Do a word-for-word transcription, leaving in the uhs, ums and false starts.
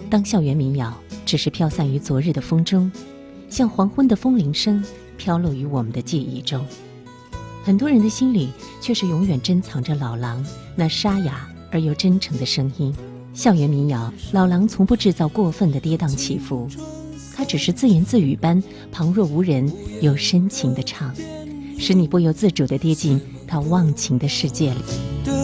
当校园民谣只是飘散于昨日的风中，像黄昏的风铃声飘落于我们的记忆中，很多人的心里却是永远珍藏着老狼那沙哑而又真诚的声音。校园民谣，老狼从不制造过分的跌宕起伏，他只是自言自语般旁若无人又深情地唱，使你不由自主地跌进他忘情的世界里。 对